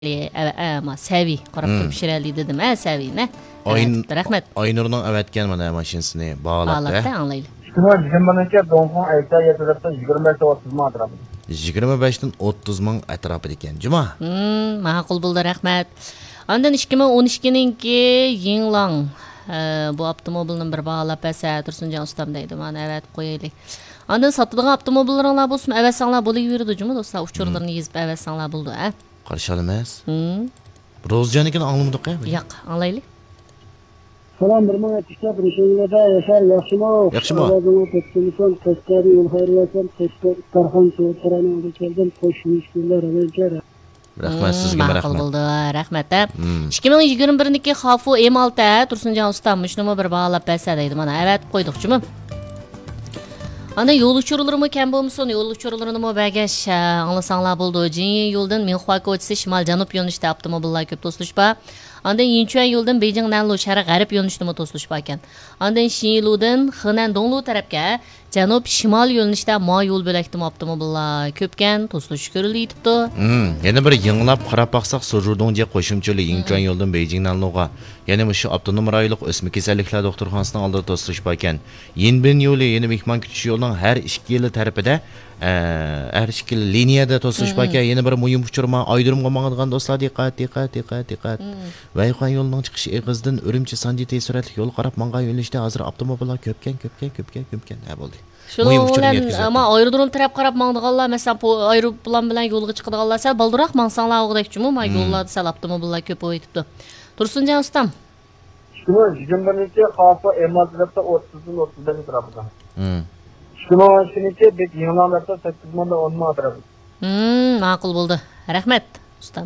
ama Sevi qarab turib pishirali dedim. Sevi ne? Rahmat. Aynurning avatgan mana mashinasini bağlab da. Anlayli. Şuna jimbanınca donğun ayta yetiripten 25-30 ming atrofida. 25 dan 30 ming atrofida ekan. Juma. Ma'qul bo'ldi, rahmat. Ondan 2012-ninki Yinglang bu avtomobilni bir bağlab esa Tursunjon ustam deydi. Mana avat qo'yaylik. Ondan sotadigan avtomobillaringlar bo'lsin, avatsanglar bo'laveradi, juma do'stlar. Uchurlarini yezib avatsanglar bo'ldi, ha. Qarshi olamiz. Rozjanikini anglamadik-a? Yo'q, anglaylik. Salam, bir mana tikab Rusiyada yashar yaxshimi? Yaxshimi. Teknisyon teskari yo'l xayriyatdan teskari Tarxon so'rani olib keldim. Qo'shimiz kunlar alaykum. Rahmat sizga Ma'qul rahmat. bo'ldi, rahmat. 2021-niki Xafu M6 Tursunjon ustam shunimi bir bağlab bersa deydi. Mana avat qo'ydiq-chimi? Ana yo'l uçurulurmu kam bo'lmasin, yo'l uçurulurunu bagash anglasanglar bo'ldi. Jin yo'ldan Minxua ko'chasi shimol janub yo'nalishda avtomobillar ko'p to'silishba. Andan Yinchuan yo'ldan Beijing Nanlu sharq g'arb yo'nalishida to'silishba ekan. Andan Xinludan Henan Donglu tarafga janub shimol yo'nalishda mo yo'l bo'lakdim avtomobillar ko'pkan to'silish ko'rilyapti. Yana bir yanglab qarab baqsaq Sojudongje qo'shimchali Yinchuan yo'ldan Beijing Nanluga, yana shu avtonom rayonlik o'sma kasalliklar doktorxonasining oldida to'silishba ekan. Yinbin yo'li, yana mehmon kutish yo'lining har ikki yili tarafida her şekilde liniyada tosuluş bakya yeni bir muhim uçurma aydırımga mağadigan dostlar dikkat. Ve yukan yolunun çıkışı Eğiz'den Ürümçi Sancı süratli yol qarab manga yönelişte hazır avtomobillar köpken ne oldu? Şunun ama aerodrom taraf qarab mağadiganlar mesela bu aeroplan bilan yo'lga chiqadiganlar sal baldıroq mangsanlar o'g'dakchimi ma yo'llarda sal avtomobillar ko'p o'yitibdi. Tursunjon ustam. Şuna jimbanınca Xafu M6'da 30-35 atrofida. Şununki bek yinglanlarda 8 ming 10 ming atrofida. Ma'qul bo'ldi. Rahmat ustam,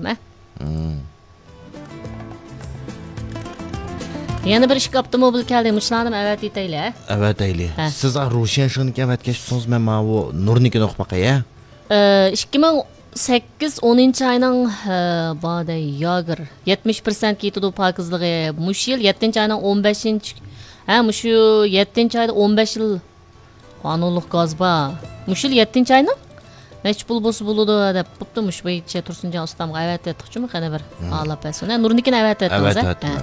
Yana bir ishki avtomobil keldi. Mushlanim avat etayli, Evet ayli. Siz Rusyan shuniki avatgashsiz men ma bu Nurnikini o'qib baqay, 2008-10 ayning ba'da Yager 70% ketdi pakizligi. Mush yil 7-ayning 15 mushu 7-ayda 15 yil qonunliq gazba. Mush yil 7-ayning nech pul bo'lsa bo'ladi deb bo'pti mush bo'yicha Tursunjon ustamga avat etdiqchimi qana bir olib bersin. Nurnikini avat etdingiz,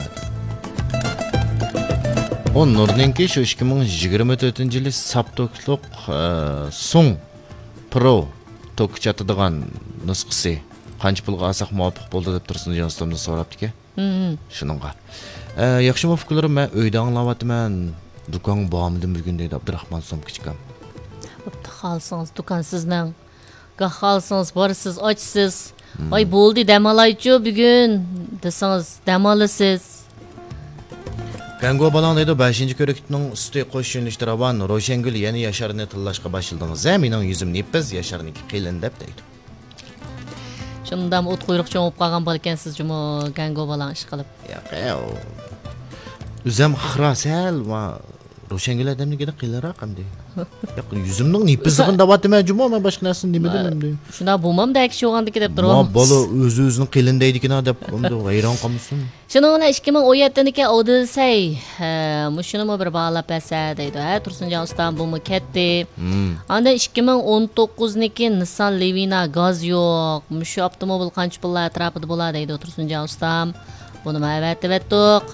O Nurninki şu 2024 yılı saptokluq Sung Pro tok çatıdığan nusxası qancha pulga alsaq muvafiq bo'ldi deb Tursunjon ustamdan so'rabdi-ki. Shuningga. Yaxshi fikrlarim men uyda anglayapman. Do'kon bormidim bugun deydi Abdurahmon Somkichkam. Bo'pti, xalsangiz do'kon sizning. Xalsangiz borsiz, ochsiz. Ay bo'ldi dam olaychi bugun desangiz dam olasiz. Kango balan deydi 5-ko'rikning usti qo'sh yo'nalishda Ravan Roshengul yana Yasharni tillashga boshdingiz. Mening yuzimni ippiz Yasharniki qiylin deb deydi. Shundan o't quyruq cho'mib qolgan bo'lgansiz juma Kango balan ish qilib. Yo'q. O'zim xirasal va Roshengul adamligida qiyinroq hamdi. Yo'q, yuzimning ipizligini davatma juma men boshqa narsani demedim hamdi. Shunda bo'lmamda kishi o'g'andiki deb turamiz. Ma bola o'z-o'zini qiyinlaydi deydikina deb hamdi hayron qolmasin. Shuningla 2017-niki Odyssey mushuni bir bağlab bersa deydi. Tursunjon ustam bumi ketdi. Anda 2019-niki Nissan Livina gaz yo'q. Mushu avtomobil qancha pullar atrofida bo'ladi deydi Tursunjon ustam. Buni ma'vatdiq.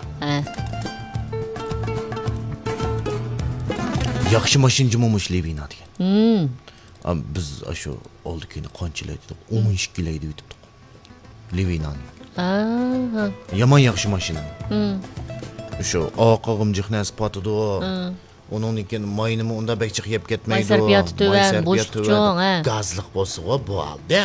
Yaxshi mashin jumumish Livina degan. Biz shu oldikini qanchalaydi dedik? 12 laydi debdik. Livinani. Yaman yaxshi mashina. Shu oqog'im jihnas potidu. Uningkin maynimi unda bekchiq yeb ketmaydi. Maysarpiyati tuvan, bo'sh cho'ng, Gazliq bo'lsa va bo'ldi.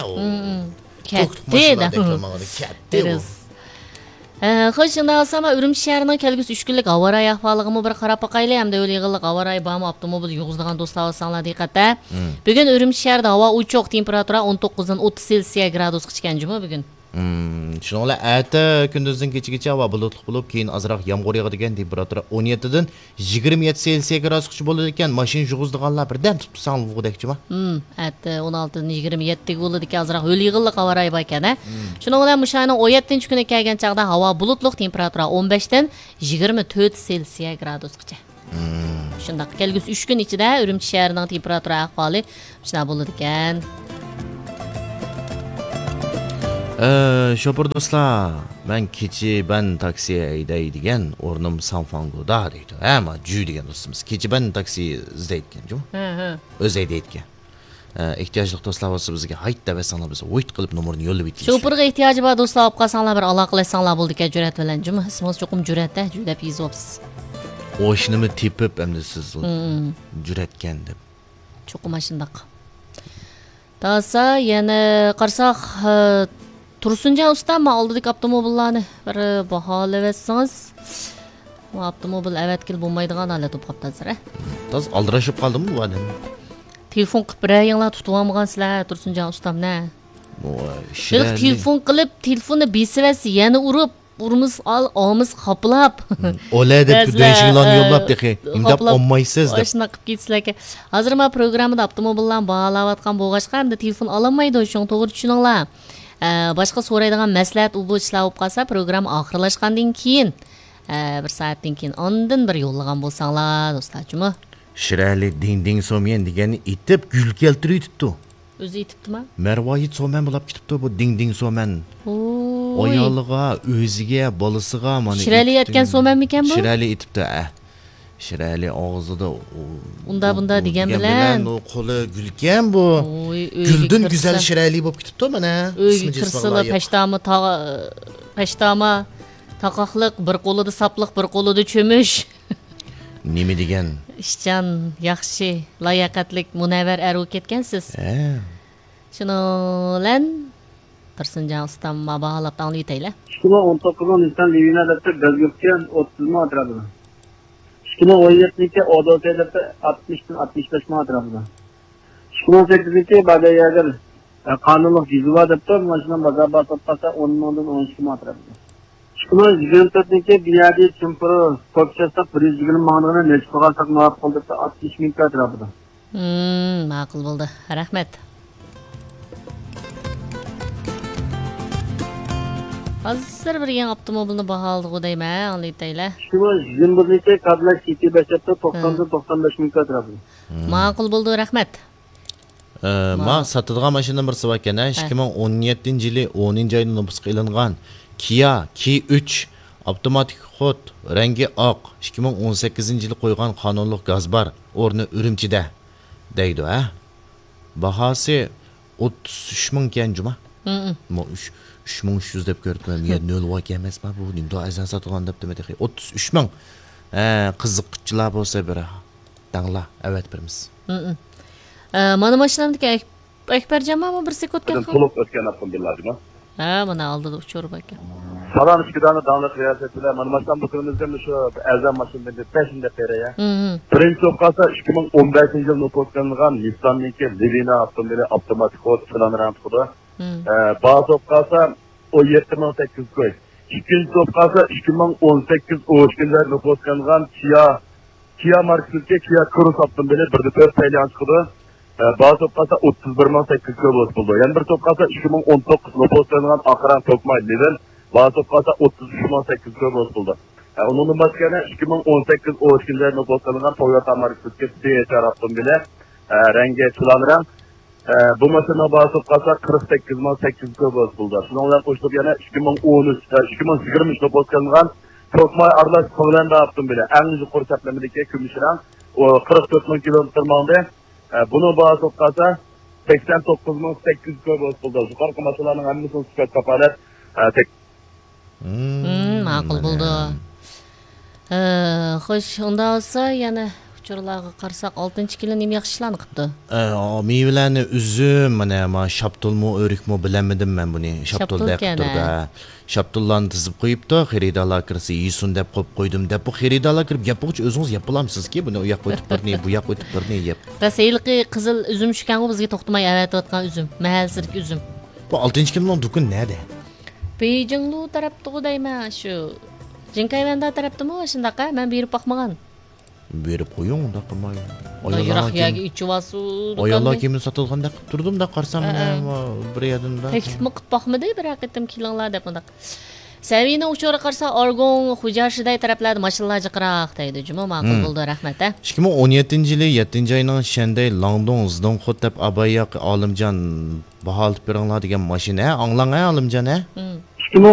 Katta. Xo'sh, shunda olsam Urumchi shahrining kelgusi 3 kunlik havo-ra'y ahvoligini bir qarab boqaylik. Hamda o'li yig'illik havo-ra'y bormi avtomobil yug'izdigan do'stlar olsanglar diqqatda. Bugun Urumchi shahrida havo o'choq, temperatura 19 dan 30 selsiya gradus chiqqan juma bugun. Shuningla ata kunduzdan kechgacha havo bulutli bo'lib, keyin ozroq yomg'ir yog'adigan, temperatura 17 dan 27 selsiya gradusgacha bo'ladi ekan. Mashin yug'izdiganlar birdan tutib sanlig'idekchimi? Ata 16 dan 27 bo'ladi ekan, ozroq o'li yig'illik havo-ra'y bor ekan. Shuningla mushayning 17-kuni kelgan chaqda havo bulutli, temperatura 15 dan 24 selsiya gradusgacha. Shunda kelgusi 3 kun ichida Urumchi shahrining temperatura ahvoli shunday bo'ladi ekan. Şoför dostlar, ben keçi ben taksiye haydaydigan o'rnim Sanfango'da deydi. Ama Ju degan do'stimiz. Keçi ben taksi izlaydigan, jum. O'zi haydaydigan. Ehtiyojli do'stlar bo'lsa bizga hayt deb sanlar biz o'yit qilib nomerini yo'llab o'tamiz. Şoförga ehtiyoji bor do'stlar, olib qolsanglar bir aloqalashsanglar bo'ldi ekan jur'at bilan. Jum, ismingiz cho'qim jur'atda, juda yozibsiz. O'shnimi tepib endi siz jur'atgan deb. Cho'qim shundoq. Tasa yana qarsak Tursuncan ustam oldidagi avtomobillarni bir baholayversangiz. Bu avtomobil avatkil bo'lmaydigan holat bo'lib qoldi hozir. Toz aldirashib qoldimmi bu odam? Telefon qilib birayinglar tutib olmagansizlar Tursuncan ustamni. Telefon qilib, telefonni besivasi yana urimiz olmiz qoplab. Ola deb deshinglarni yo'llab deqi. Indab olmaysiz deb. Shuna qilib ketsizlar ekan. Hozir men programmada avtomobillarni baholayotgan bo'lg'achqa hamda telefon ololmaydi, shuni to'g'ri tushuninglar. Boshqa so'raydigan maslahat u ishlar bo'lib qolsa, program oxirlashgandan keyin, bir soatdan keyin ondan bir yo'llagan bo'lsanglar, do'stlarchimi? Shirali ding so'men deganni itib gul keltiribdi. O'zi aytibdimi? Marvoyit so'man bo'lib ketibdi bu ding so'man. Ayoliga, o'ziga, bolasiga mana. Shirali aytgan so'manmikan bu? Shirali aytibdi, Shirali og'zida unda degan bilan o qo'li gulkan bu. Guldan go'zal Shirali bo'lib ketibdi mana. Uyga kirsila pashtama taqoqliq, bir qo'lida sapliq, bir qo'lida cho'mish. Nima degan? Ishchan, yaxshi, layoqatlik, munavvar arov ketgansiz. Shuninglan Tursunjan ustam baholab tanlaytaylar. 2019 insan Livina'da gazgirken 30 mı atrafında. 2017'deki ODT'de 60-65 mı atrafında. 2018'deki Bagayagır kanunluk cüzüva depte maçından bazar basatpasa 10'dan 12 mı atrafında. 2024'deki bir yerde çımpırı kopçasa prizginin mağduruna neçkoğa sakmağıp kaldırsa 60 bin atrafında. Ma'qul bo'ldi. Rahmat. Hozir bir yangi avtomobilni baholadi deyman, anlaytaylar. Shu 21 Cadillac CT5'te 90-95 ming atrofida. Ma'qul bo'ldi, rahmat. Ma satadigan mashina birsi bor ekan, 2017-yili 10-oyda nopusga ilingan Kia K3 avtomatik xod, rangi oq, 2018-yili qo'ygan qonunliq gazbar o'rni Urumchida deydi, Bahosi 33 ming ekan juma. 3300 deb ko'ribman. Men 0 voy emasmi bu? Endi azan sotgan deb demadi. 33 ming. Qiziqchilar bo'lsa bir dangla, avat birimiz. Mana mashinamdagi Akbarjanmi bir sekundga? To'liq o'tgan avtomobillarmi? Mana oldida uchirib ekan. Salon ichkidan davlat riyosatilar mana mashinam bukunimizda shu azam mashinada peshinda beraya. Birinchi to'qasa 2015-yilda o'tkazilgan Nissan'niki Livina avtomobili avtomatik xod planlanib turdi. Bazı to'qasa 17800 koy. İkinci to'qasa 2018 o'shkinlar o'tkazilgan Kia markasida Kia Cross avtomobili 1.4 taylan chiqdi. Bazı to'qasa 31800 koy bo'ldi. Yani bir to'qasa 2019 o'tkazilgan Akran Tokmay Livin bazı to'qasa 33800 koy bo'ldi. Onun başkanı 2018 o'shkinlar o'tkazilgan Toyota markasida CHR avtomobili rengi planlanan bu masana basıp kalsa 48.800 köböz buldu. Şunlar koştup yana 2013-2023 topozkanıgan Tokmay Arlaş Kıvlanda yaptım bile. En yüzü kuru seplemedeki Kümüşüren o 44.000 kilometre mağında bunu basıp kalsa 89.800 köböz buldu. Yukarı masalarının hemmisini süper kapalet tek. Ma'qul bo'ldi. Xo'sh, unda olsa yana uçurlarga qarsak 6-yili nima yaxshi ishlarni qilibdi? Meyvelarni üzüm, mana shaptulmi, o'rikmi bilamadim men buni. Shaptulda qilibdi. Shaptullarni tizib qo'yibdi, xaridorlar kirsa yesin deb qo'yib qo'ydim deb bu xaridorlar kirib gapirchi o'zingiz yap olamsizki, buni u yoqqa o'tib birni, bu yoqqa o'tib birni yeb. Rasaylqi qizil üzüm shikanga bizga to'xtamay avatayotgan üzüm, mahalsirk üzüm. Bu 6-yilning do'kon nerede? Beijinglu tarafda deyman, shu Jinkayvanda tarafdami shundaqa? Men berib boqmagan. Berib qo'ying unda qilmay. Yiroq yoki ichivasu do'konda. Ayollar kimin sotilganda qilib turdim da qarsam bir yerda. Teklifmi qilib boqmadi, bir haqiqatim kelinglar deb undaq. Saviyni uçuğu qarsa Argon, Xujaşiday taraflarda maşınlar jiqroq deydi. Cuma ma'qul bo'ldi, rahmat. 2017 yılı 7. ayının şende Langdong Zdong Khot deb Abayak Alimjan baholatib beringlar degan mashina. Anglang Alimjan.